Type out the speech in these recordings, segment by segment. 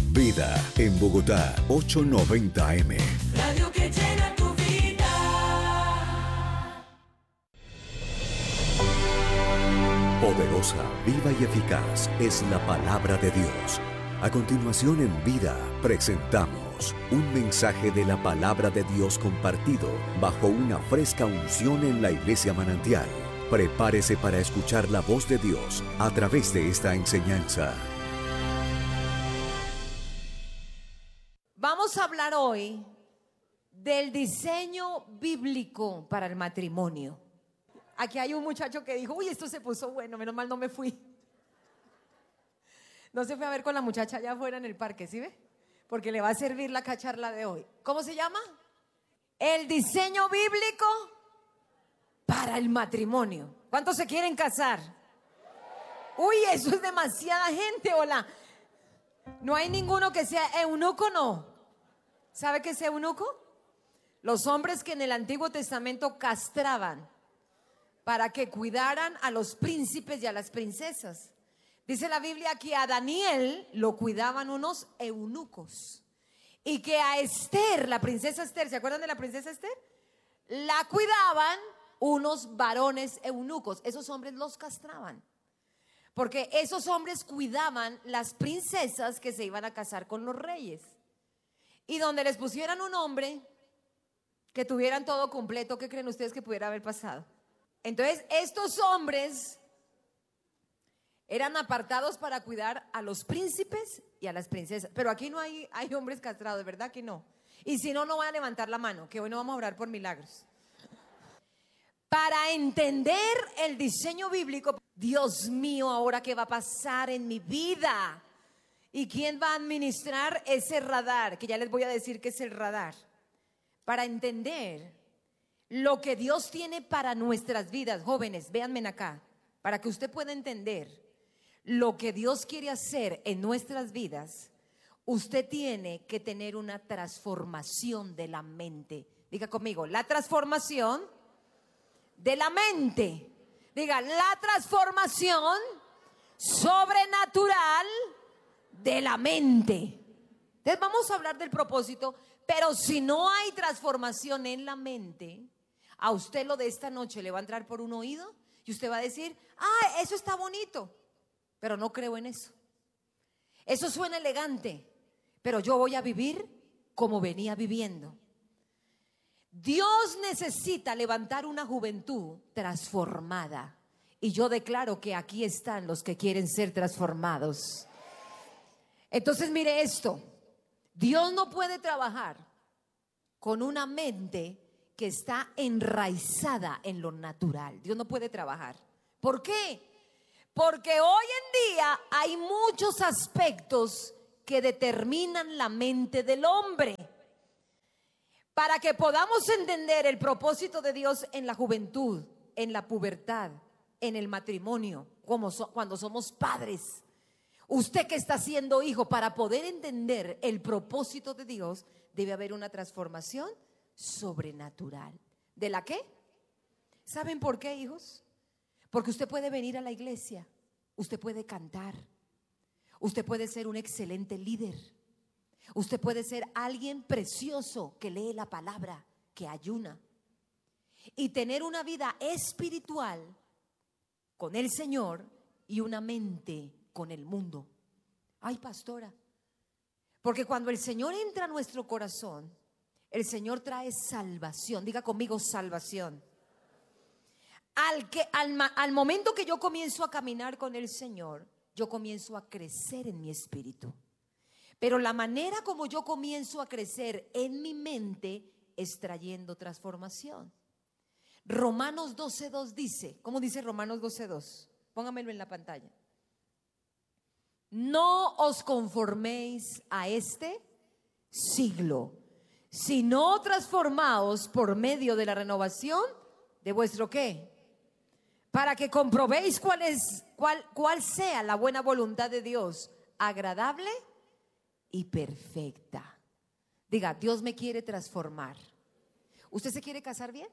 Vida en Bogotá, 890 AM. Radio que llena tu vida. Poderosa, viva y eficaz es la palabra de Dios. A continuación en Vida presentamos un mensaje de la palabra de Dios compartido bajo una fresca unción en la Iglesia Manantial. Prepárese para escuchar la voz de Dios a través de esta enseñanza. Vamos a hablar hoy del diseño bíblico para el matrimonio. Aquí hay un muchacho que dijo, uy, esto se puso bueno, menos mal no me fui. No se fue a ver con la muchacha allá afuera en el parque, ¿sí ve? Porque le va a servir la charla de hoy. ¿Cómo se llama? El diseño bíblico para el matrimonio. ¿Cuántos se quieren casar? Uy, eso es demasiada gente, hola. No hay ninguno que sea eunuco, no. ¿Sabe qué es eunuco? Los hombres que en el Antiguo Testamento castraban para que cuidaran a los príncipes y a las princesas. Dice la Biblia que a Daniel lo cuidaban unos eunucos y que a Esther, la princesa Esther, ¿se acuerdan de la princesa Esther? La cuidaban unos varones eunucos. Esos hombres los castraban porque esos hombres cuidaban las princesas que se iban a casar con los reyes. Y donde les pusieran un hombre que tuvieran todo completo, ¿qué creen ustedes que pudiera haber pasado? Entonces, estos hombres eran apartados para cuidar a los príncipes y a las princesas. Pero aquí no hay hombres castrados, ¿verdad que no? Y si no, no van a levantar la mano, que hoy no vamos a orar por milagros. Para entender el diseño bíblico, Dios mío, ahora qué va a pasar en mi vida. ¿Y quién va a administrar ese radar? Que ya les voy a decir qué es el radar. Para entender lo que Dios tiene para nuestras vidas, jóvenes, véanme acá, para que usted pueda entender lo que Dios quiere hacer en nuestras vidas, usted tiene que tener una transformación de la mente. Diga conmigo, la transformación de la mente. Diga, la transformación sobrenatural de la mente. Entonces vamos a hablar del propósito, pero si no hay transformación en la mente, a usted lo de esta noche le va a entrar por un oído y usted va a decir, eso está bonito, pero no creo en eso. Eso suena elegante, pero yo voy a vivir como venía viviendo. Dios necesita levantar una juventud transformada. Y yo declaro que aquí están los que quieren ser transformados. Entonces mire esto, Dios no puede trabajar con una mente que está enraizada en lo natural. Dios no puede trabajar. ¿Por qué? Porque hoy en día hay muchos aspectos que determinan la mente del hombre. Para que podamos entender el propósito de Dios en la juventud, en la pubertad, en el matrimonio, cuando somos padres. Usted que está siendo hijo, para poder entender el propósito de Dios, debe haber una transformación sobrenatural. ¿De la qué? ¿Saben por qué, hijos? Porque usted puede venir a la iglesia, usted puede cantar, usted puede ser un excelente líder, usted puede ser alguien precioso que lee la palabra, que ayuna y tener una vida espiritual con el Señor y una mente con el mundo. Ay, pastora, porque cuando el Señor entra a nuestro corazón, el Señor trae salvación. Diga conmigo, salvación. Al momento que yo comienzo a caminar con el Señor, yo comienzo a crecer en mi espíritu. Pero la manera como yo comienzo a crecer en mi mente es trayendo transformación. Romanos 12:2 dice, ¿cómo dice Romanos 12:2? Póngamelo en la pantalla. No os conforméis a este siglo, sino transformaos por medio de la renovación de vuestro ¿qué? Para que comprobéis cuál sea la buena voluntad de Dios, agradable y perfecta. Diga, Dios me quiere transformar. ¿Usted se quiere casar bien?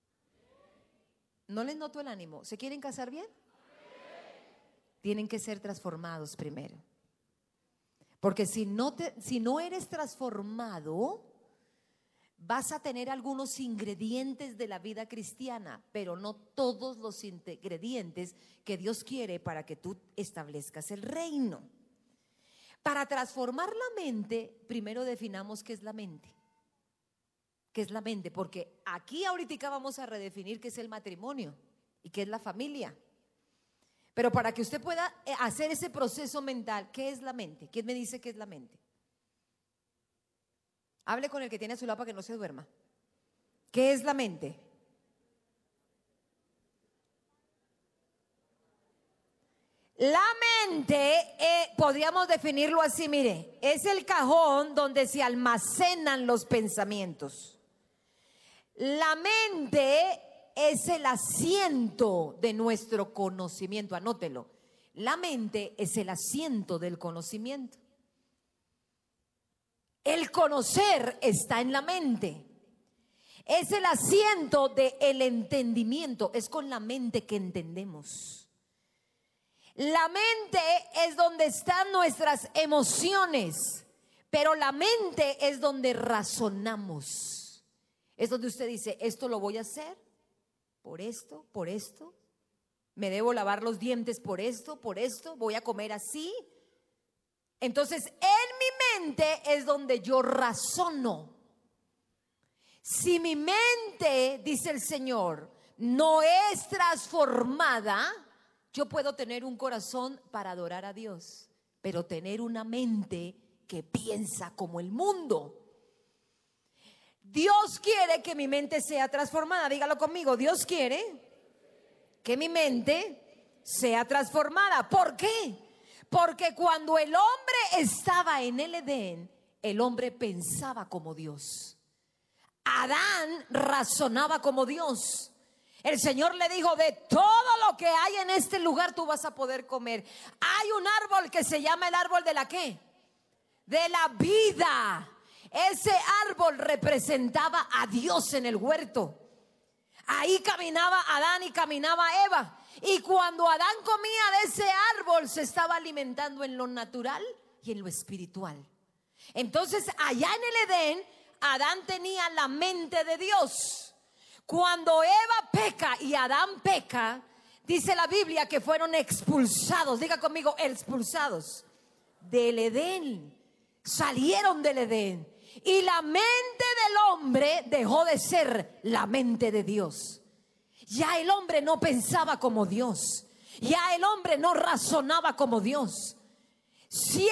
No les noto el ánimo. ¿Se quieren casar bien? Tienen que ser transformados primero. Porque si no eres transformado, vas a tener algunos ingredientes de la vida cristiana, pero no todos los ingredientes que Dios quiere para que tú establezcas el reino. Para transformar la mente, primero definamos qué es la mente. ¿Qué es la mente? Porque aquí ahorita vamos a redefinir qué es el matrimonio y qué es la familia. Pero para que usted pueda hacer ese proceso mental, ¿qué es la mente? ¿Quién me dice qué es la mente? Hable con el que tiene a su lado para que no se duerma. ¿Qué es la mente? La mente, podríamos definirlo así, mire, es el cajón donde se almacenan los pensamientos. La mente es el asiento de nuestro conocimiento, anótelo. La mente es el asiento del conocimiento. El conocer está en la mente. Es el asiento del entendimiento. Es con la mente que entendemos. La mente es donde están nuestras emociones, pero la mente es donde razonamos. Es donde usted dice, esto lo voy a hacer por esto, me debo lavar los dientes por esto, voy a comer así. Entonces, en mi mente es donde yo razono. Si mi mente, dice el Señor, no es transformada, yo puedo tener un corazón para adorar a Dios, pero tener una mente que piensa como el mundo. Dios quiere que mi mente sea transformada. Dígalo conmigo, Dios quiere que mi mente sea transformada. ¿Por qué? Porque cuando el hombre estaba en el Edén, el hombre pensaba como Dios. Adán razonaba como Dios. El Señor le dijo, de todo lo que hay en este lugar tú vas a poder comer. Hay un árbol que se llama el árbol de la ¿qué? De la vida. Ese árbol representaba a Dios en el huerto. Ahí caminaba Adán y caminaba Eva. Y cuando Adán comía de ese árbol, se estaba alimentando en lo natural y en lo espiritual. Entonces, allá en el Edén, Adán tenía la mente de Dios. Cuando Eva peca y Adán peca, dice la Biblia que fueron expulsados. Diga conmigo, expulsados del Edén. Salieron del Edén. Y la mente del hombre dejó de ser la mente de Dios. Ya el hombre no pensaba como Dios. Ya el hombre no razonaba como Dios. 7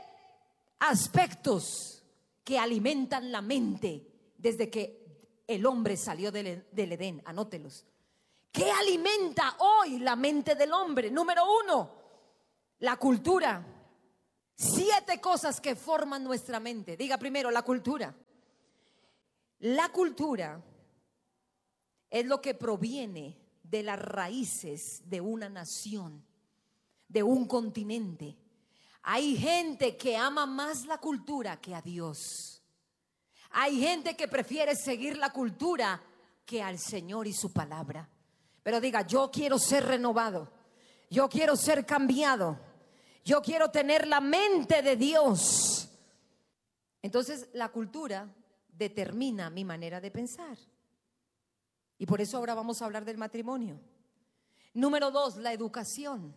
aspectos que alimentan la mente desde que el hombre salió del Edén. Anótelos. ¿Qué alimenta hoy la mente del hombre? Número 1, la cultura. 7 cosas que forman nuestra mente. Diga primero, la cultura. La cultura es lo que proviene de las raíces de una nación, de un continente. Hay gente que ama más la cultura que a Dios. Hay gente que prefiere seguir la cultura que al Señor y su palabra. Pero diga, yo quiero ser renovado. Yo quiero ser cambiado. Yo quiero tener la mente de Dios. Entonces, la cultura determina mi manera de pensar. Y por eso ahora vamos a hablar del matrimonio. Número 2, la educación.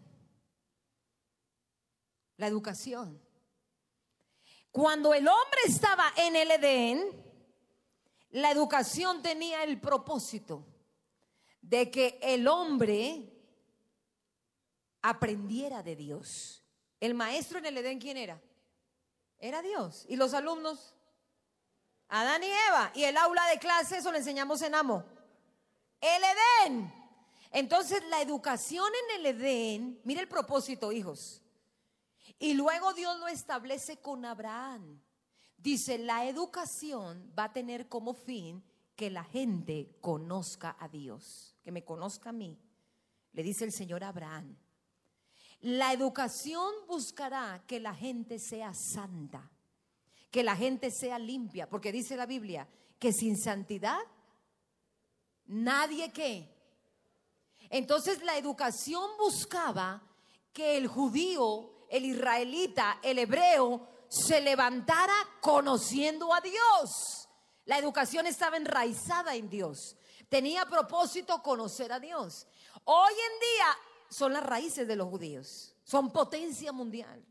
La educación. Cuando el hombre estaba en el Edén, la educación tenía el propósito de que el hombre aprendiera de Dios. El maestro en el Edén, ¿quién era? Era Dios. ¿Y los alumnos? Adán y Eva. Y el aula de clase, eso lo enseñamos en Amo. El Edén. Entonces la educación en el Edén, mire el propósito, hijos. Y luego Dios lo establece con Abraham. Dice, la educación va a tener como fin que la gente conozca a Dios, que me conozca a mí. Le dice el Señor a Abraham. La educación buscará que la gente sea santa, que la gente sea limpia, porque dice la Biblia que sin santidad nadie ¿qué? Entonces la educación buscaba que el judío, el israelita, el hebreo se levantara conociendo a Dios. La educación estaba enraizada en Dios. Tenía propósito conocer a Dios. Hoy en día son las raíces de los judíos. Son potencia mundial.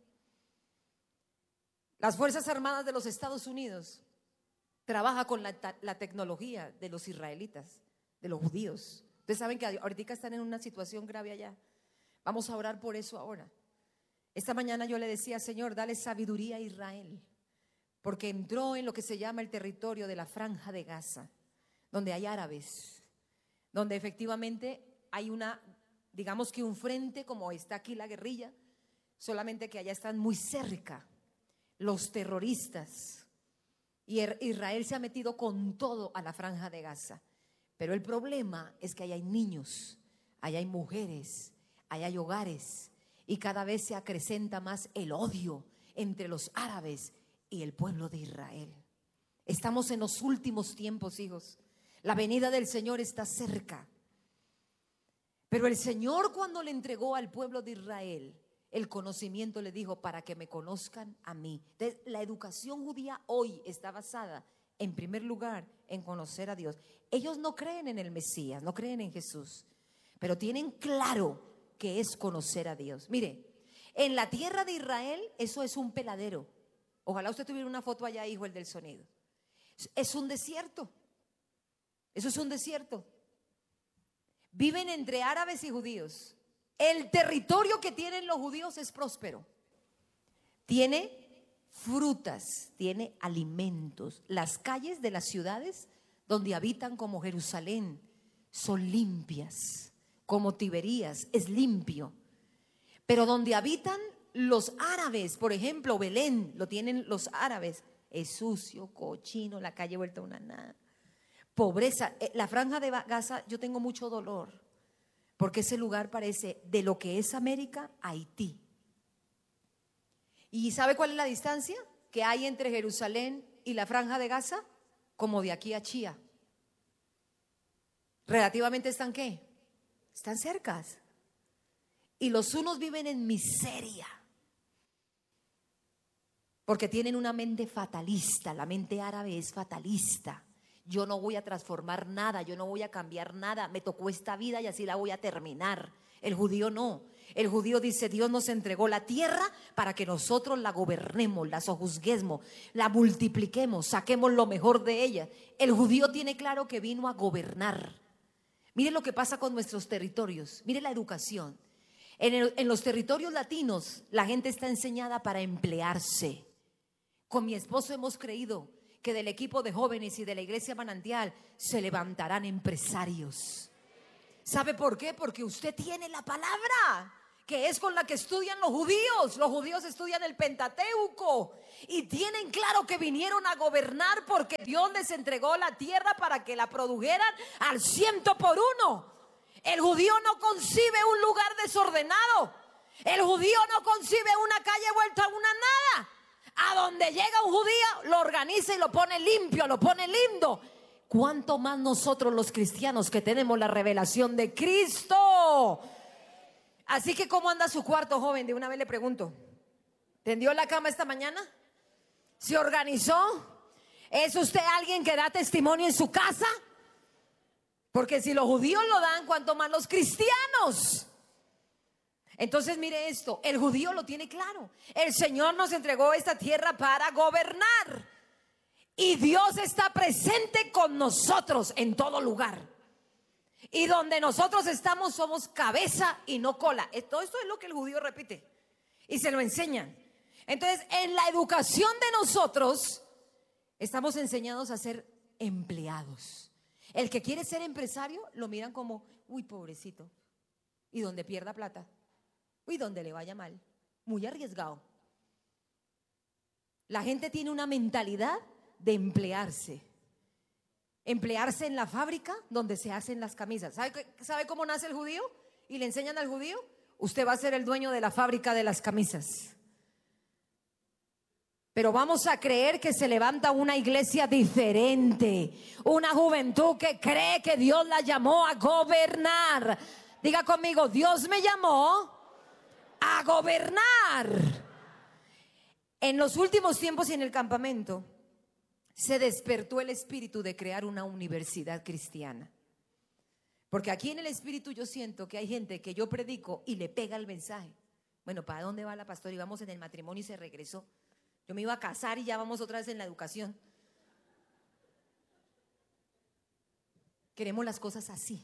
Las Fuerzas Armadas de los Estados Unidos trabajan con la tecnología de los israelitas, de los judíos. Ustedes saben que ahorita están en una situación grave allá. Vamos a orar por eso ahora. Esta mañana yo le decía, Señor, dale sabiduría a Israel, porque entró en lo que se llama el territorio de la Franja de Gaza, donde hay árabes, donde efectivamente hay digamos que un frente como está aquí la guerrilla, solamente que allá están muy cerca los terroristas, y Israel se ha metido con todo a la Franja de Gaza. Pero el problema es que allá hay niños, allá hay mujeres, allá hay hogares, y cada vez se acrecenta más el odio entre los árabes y el pueblo de Israel. Estamos en los últimos tiempos, hijos. La venida del Señor está cerca. Pero el Señor, cuando le entregó al pueblo de Israel el conocimiento, le dijo: para que me conozcan a mí. Entonces, la educación judía hoy está basada, en primer lugar, en conocer a Dios. Ellos no creen en el Mesías, no creen en Jesús, pero tienen claro que es conocer a Dios. Mire, en la tierra de Israel eso es un peladero. Ojalá usted tuviera una foto allá, hijo, el del sonido. Es un desierto. Eso es un desierto. Viven entre árabes y judíos. El territorio que tienen los judíos es próspero. Tiene frutas, tiene alimentos. Las calles de las ciudades donde habitan, como Jerusalén, son limpias. Como Tiberías, es limpio. Pero donde habitan los árabes, por ejemplo, Belén, lo tienen los árabes, es sucio, cochino, la calle vuelta una nada. Pobreza. La Franja de Gaza, yo tengo mucho dolor, porque ese lugar parece de lo que es América a Haití. ¿Y sabe cuál es la distancia que hay entre Jerusalén y la Franja de Gaza? Como de aquí a Chía. Relativamente están, ¿qué? Están cercas. Y los unos viven en miseria, porque tienen una mente fatalista. La mente árabe es fatalista. Yo no voy a transformar nada, yo no voy a cambiar nada. Me tocó esta vida y así la voy a terminar. El judío no. El judío dice: Dios nos entregó la tierra para que nosotros la gobernemos, la sojuzguemos, la multipliquemos, saquemos lo mejor de ella. El judío tiene claro que vino a gobernar. Mire lo que pasa con nuestros territorios. Mire la educación. En los territorios latinos la gente está enseñada para emplearse. Con mi esposo hemos creído que del equipo de jóvenes y de la iglesia Manantial se levantarán empresarios. ¿Sabe por qué? Porque usted tiene la palabra, que es con la que estudian los judíos. Los judíos estudian el Pentateuco y tienen claro que vinieron a gobernar, porque Dios les entregó la tierra para que la produjeran al 100%. El judío no concibe un lugar desordenado. El judío no concibe una calle vuelta a una nada. A donde llega un judío lo organiza y lo pone limpio, lo pone lindo. ¿Cuánto más nosotros los cristianos que tenemos la revelación de Cristo? Así que, ¿cómo anda su cuarto, joven? De una vez le pregunto. ¿Tendió la cama esta mañana? ¿Se organizó? ¿Es usted alguien que da testimonio en su casa? Porque si los judíos lo dan, ¿cuánto más los cristianos? Entonces, mire esto, el judío lo tiene claro. El Señor nos entregó esta tierra para gobernar. Y Dios está presente con nosotros en todo lugar. Y donde nosotros estamos somos cabeza y no cola. Todo esto es lo que el judío repite y se lo enseñan. Entonces, en la educación de nosotros estamos enseñados a ser empleados. El que quiere ser empresario lo miran como: uy, pobrecito. Y donde pierda plata, uy, donde le vaya mal, muy arriesgado. La gente tiene una mentalidad de emplearse. Emplearse en la fábrica donde se hacen las camisas. ¿Sabe cómo nace el judío? Y le enseñan al judío: usted va a ser el dueño de la fábrica de las camisas. Pero vamos a creer que se levanta una iglesia diferente, una juventud que cree que Dios la llamó a gobernar. Diga conmigo: Dios me llamó a gobernar. En los últimos tiempos y en el campamento se despertó el espíritu de crear una universidad cristiana. Porque aquí en el espíritu yo siento que hay gente que yo predico y le pega el mensaje. Bueno, ¿para dónde va la pastora? Íbamos en el matrimonio y se regresó. Yo me iba a casar y ya vamos otra vez en la educación. Queremos las cosas así.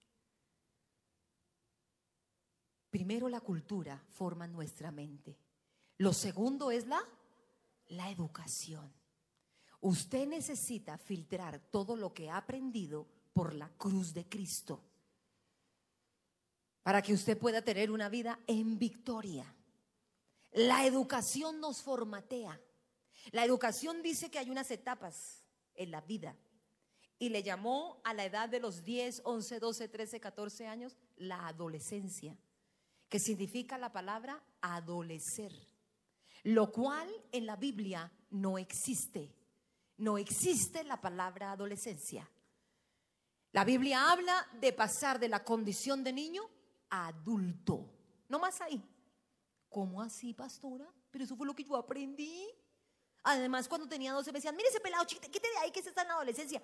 Primero la cultura forma nuestra mente. Lo segundo es la educación. Usted necesita filtrar todo lo que ha aprendido por la cruz de Cristo para que usted pueda tener una vida en victoria. La educación nos formatea. La educación dice que hay unas etapas en la vida y le llamó a la edad de los 10, 11, 12, 13, 14 años la adolescencia, que significa la palabra adolecer, lo cual en la Biblia no existe. No existe la palabra adolescencia. La Biblia habla de pasar de la condición de niño a adulto. No más ahí. ¿Cómo así, pastora? Pero eso fue lo que yo aprendí. Además, cuando tenía 12 me decían, mire ese pelado, quítate de ahí que se está en la adolescencia.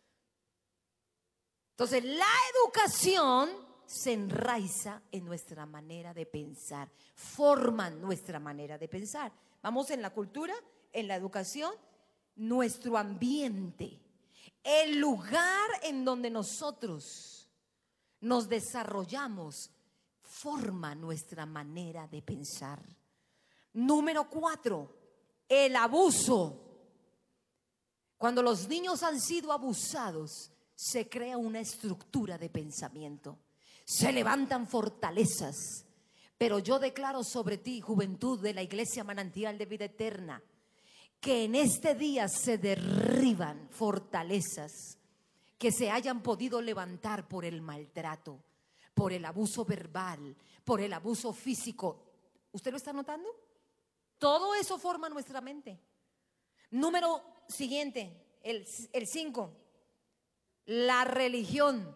Entonces, la educación se enraiza en nuestra manera de pensar, forman nuestra manera de pensar. Vamos en la cultura, en la educación, nuestro ambiente, el lugar en donde nosotros nos desarrollamos, forma nuestra manera de pensar. Número 4, el abuso. Cuando los niños han sido abusados, se crea una estructura de pensamiento. Se levantan fortalezas. Pero yo declaro sobre ti, juventud de la Iglesia Manantial de Vida Eterna, que en este día se derriban fortalezas que se hayan podido levantar por el maltrato, por el abuso verbal, por el abuso físico. ¿Usted lo está notando? Todo eso forma nuestra mente. Número siguiente, el 5. La religión.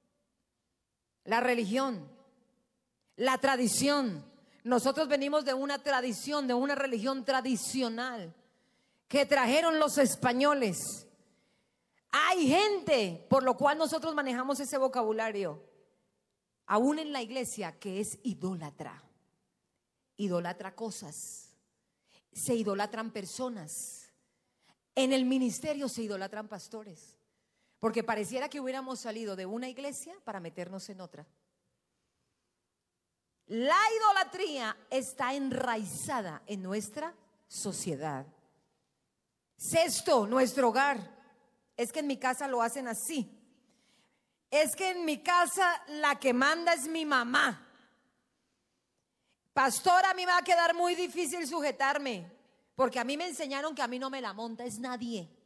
La religión. La tradición. Nosotros venimos de una tradición, de una religión tradicional que trajeron los españoles. Hay gente, por lo cual nosotros manejamos ese vocabulario, aún en la iglesia, que es idólatra. Idolatra cosas. Se idolatran personas. En el ministerio se idolatran pastores. Porque pareciera que hubiéramos salido de una iglesia para meternos en otra. La idolatría está enraizada en nuestra sociedad. 6, nuestro hogar. Es que en mi casa lo hacen así. Es que en mi casa la que manda es mi mamá. Pastor, a mí me va a quedar muy difícil sujetarme, porque a mí me enseñaron que a mí no me la monta es nadie.